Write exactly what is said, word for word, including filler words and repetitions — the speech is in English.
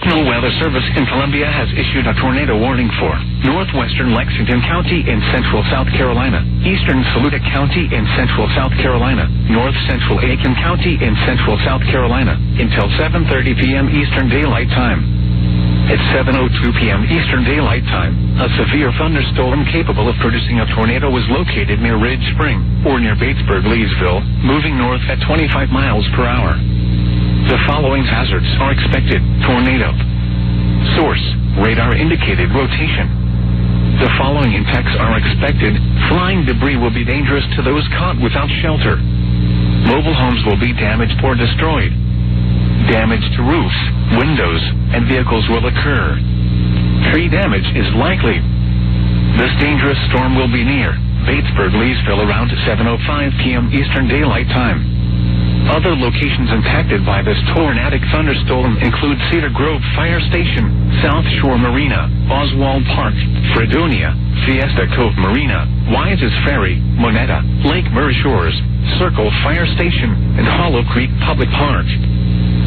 National Weather Service in Columbia has issued a tornado warning for northwestern Lexington County in central South Carolina, eastern Saluda County in central South Carolina, north central Aiken County in central South Carolina, until seven thirty p.m. Eastern Daylight Time. At seven oh two p.m. Eastern Daylight Time, a severe thunderstorm capable of producing a tornado was located near Ridge Spring, or near Batesburg-Leesville, moving north at twenty-five miles per hour. The following hazards are expected. Tornado. Source, radar indicated rotation. The following impacts are expected. Flying debris will be dangerous to those caught without shelter. Mobile homes will be damaged or destroyed. Damage to roofs, windows, and vehicles will occur. Tree damage is likely. This dangerous storm will be near Batesburg-Leesville around seven oh five p.m. Eastern Daylight Time. Other locations impacted by this tornadic thunderstorm include Cedar Grove Fire Station, South Shore Marina, Oswald Park, Fredonia, Fiesta Cove Marina, Wises Ferry, Moneta, Lake Murray Shores, Circle Fire Station, and Hollow Creek Public Park.